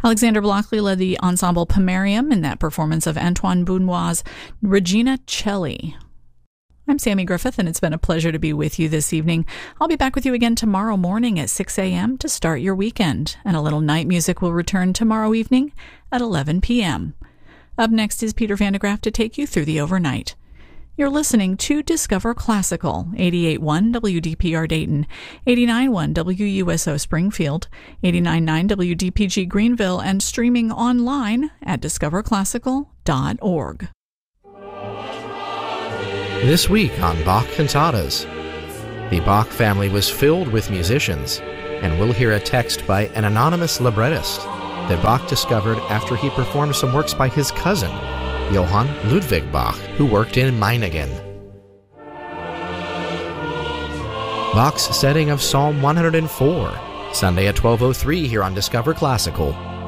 Alexander Blockley led the ensemble Pomerium in that performance of Antoine Benoit's Regina Celli. I'm Sammy Griffith, and it's been a pleasure to be with you this evening. I'll be back with you again tomorrow morning at 6 a.m. to start your weekend, and a little night music will return tomorrow evening at 11 p.m. Up next is Peter Van de Graaff to take you through the overnight. You're listening to Discover Classical, 88.1 WDPR Dayton, 89.1 WUSO Springfield, 89.9 WDPG Greenville, and streaming online at discoverclassical.org. This week on Bach Cantatas, the Bach family was filled with musicians, and we'll hear a text by an anonymous librettist that Bach discovered after he performed some works by his cousin, Johann Ludwig Bach, who worked in Meiningen. Bach's setting of Psalm 104, Sunday at 12:03 here on Discover Classical.